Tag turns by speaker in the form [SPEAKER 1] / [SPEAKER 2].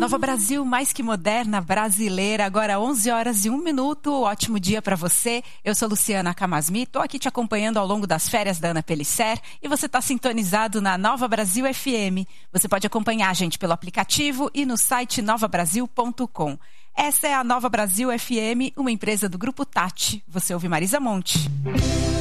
[SPEAKER 1] Nova Brasil, mais que moderna, brasileira. Agora 11h01. Ótimo dia para você. Eu sou Luciana Camasmi, tô aqui te acompanhando ao longo das férias da Ana Pelisser e você tá sintonizado na Nova Brasil FM. Você pode acompanhar a gente pelo aplicativo e no site novabrasil.com. Essa é a Nova Brasil FM, uma empresa do Grupo Tati. Você ouve Marisa Monte.